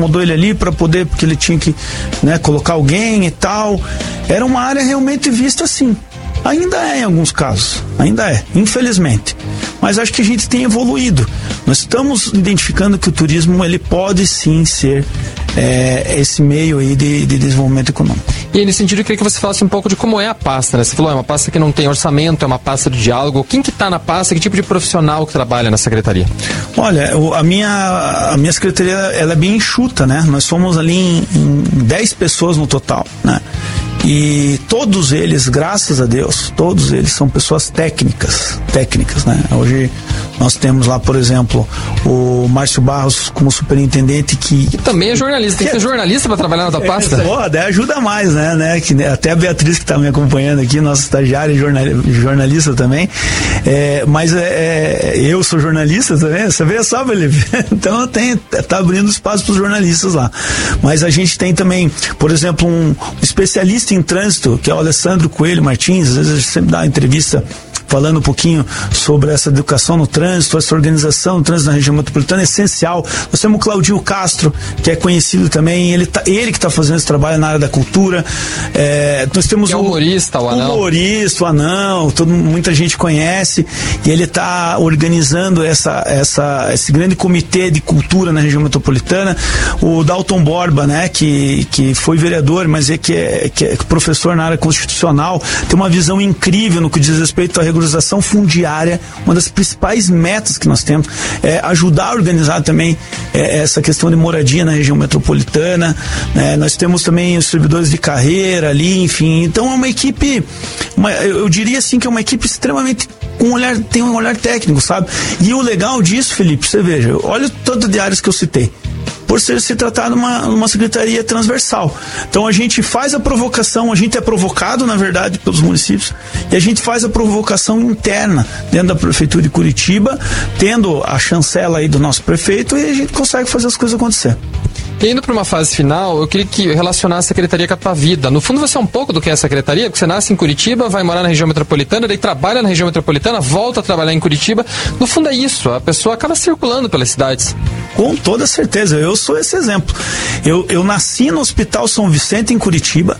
acomodou ele ali para poder, porque ele tinha que, né, colocar alguém e tal. Era uma área realmente vista assim. Ainda é em alguns casos, ainda é, infelizmente. Mas acho que a gente tem evoluído. Nós estamos identificando que o turismo, ele pode sim ser esse meio aí de desenvolvimento econômico. E nesse sentido, eu queria que você falasse um pouco de como é a pasta, né? Você falou, é uma pasta que não tem orçamento, é uma pasta de diálogo. Quem que está na pasta? Que tipo de profissional que trabalha na secretaria? Olha, a minha secretaria, ela é bem enxuta, né? Nós somos ali em 10 pessoas no total, né? E todos eles, graças a Deus, todos eles são pessoas técnicas, né? Hoje nós temos lá, por exemplo, o Márcio Barros como superintendente que também é jornalista, tem que ser jornalista para trabalhar na tua pasta? Daí ajuda mais, né? Que até a Beatriz que está me acompanhando aqui, nossa estagiária e jornalista também, mas eu sou jornalista também, você vê só, Felipe? Então tá abrindo espaço para os jornalistas lá. Mas a gente tem também, por exemplo, um especialista em trânsito, que é o Alessandro Coelho Martins. Às vezes a gente sempre dá uma entrevista falando um pouquinho sobre essa educação no trânsito, essa organização do trânsito na região metropolitana, é essencial. Nós temos o Claudinho Castro, que é conhecido também, ele que está fazendo esse trabalho na área da cultura. Nós temos que é o humorista, o Anão. O Anão, muita gente conhece, e ele está organizando esse grande comitê de cultura na região metropolitana. O Dalton Borba, né, que foi vereador, mas que é professor na área constitucional, tem uma visão incrível no que diz respeito à regularização fundiária. Uma das principais metas que nós temos é ajudar a organizar também essa questão de moradia na região metropolitana, né? Nós temos também os servidores de carreira ali, enfim. Então é uma equipe, eu diria assim que é uma equipe extremamente tem um olhar técnico, sabe? E o legal disso, Felipe, você veja, olha todas as áreas que eu citei, por se tratar de uma secretaria transversal. Então a gente faz a provocação, a gente é provocado, na verdade, pelos municípios, e a gente faz a provocação interna dentro da Prefeitura de Curitiba, tendo a chancela aí do nosso prefeito, e a gente consegue fazer as coisas acontecer. E indo para uma fase final, eu queria que relacionar a secretaria com a tua vida. No fundo, você é um pouco do que é a secretaria, porque você nasce em Curitiba, vai morar na região metropolitana, daí trabalha na região metropolitana, volta a trabalhar em Curitiba. No fundo é isso, a pessoa acaba circulando pelas cidades. Com toda certeza, eu sou esse exemplo. Eu nasci no Hospital São Vicente, em Curitiba,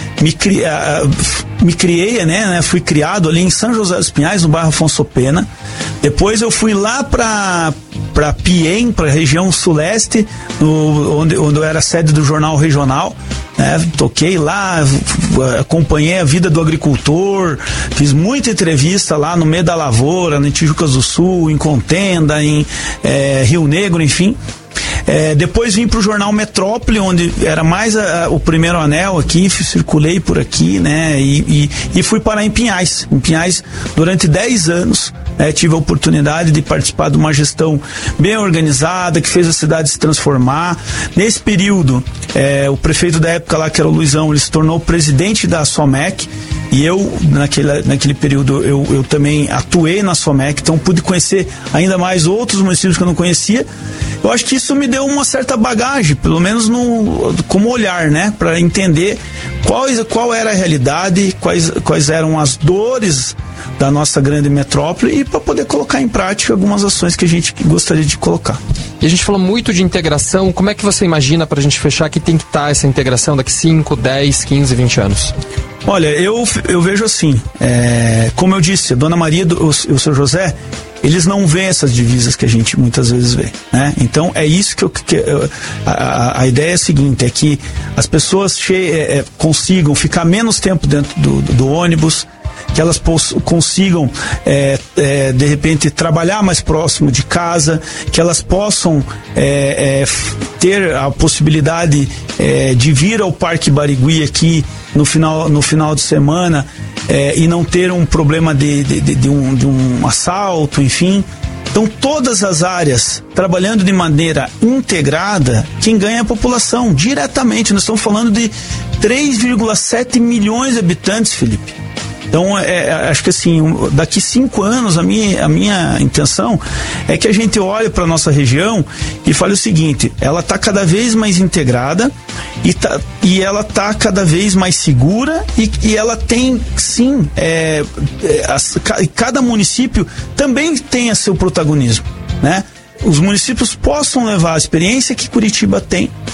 me criei, né? Fui criado ali em São José dos Pinhais, no bairro Afonso Pena. Depois eu fui lá para Piem, para a região suleste, onde eu era sede do Jornal Regional, né? Toquei lá, acompanhei a vida do agricultor, fiz muita entrevista lá no meio da lavoura, em Tijucas do Sul, em Contenda, em Rio Negro, enfim. Depois vim para o Jornal Metrópole, onde era mais o primeiro anel aqui, circulei por aqui, né? E fui parar em Pinhais. Em Pinhais, durante 10 anos, tive a oportunidade de participar de uma gestão bem organizada, que fez a cidade se transformar. Nesse período, o prefeito da época lá, que era o Luizão, ele se tornou presidente da SOMEC. E eu, naquele período, eu também atuei na SOMEC, então pude conhecer ainda mais outros municípios que eu não conhecia. Eu acho que isso me deu uma certa bagagem, pelo menos como olhar, né? Para entender qual era a realidade, quais eram as dores da nossa grande metrópole, e para poder colocar em prática algumas ações que a gente gostaria de colocar. E a gente falou muito de integração. Como é que você imagina, para a gente fechar, que tem que estar essa integração daqui 5, 10, 15, 20 anos? Olha, eu vejo assim, como eu disse, a Dona Maria e o seu José, eles não veem essas divisas que a gente muitas vezes vê, né? Então é isso a ideia é a seguinte, é que as pessoas consigam ficar menos tempo dentro do ônibus, que elas consigam de repente trabalhar mais próximo de casa, que elas possam ter a possibilidade de vir ao Parque Barigui aqui no final de semana, e não ter um problema de um assalto, enfim. Então, todas as áreas trabalhando de maneira integrada, quem ganha é a população, diretamente. Nós estamos falando de 3,7 milhões de habitantes, Felipe. Então, acho que assim, daqui 5 anos, a minha intenção é que a gente olhe para a nossa região e fale o seguinte: ela está cada vez mais integrada e ela está cada vez mais segura, e ela tem, sim, cada município também tem seu protagonismo, né? Os municípios possam levar a experiência que Curitiba tem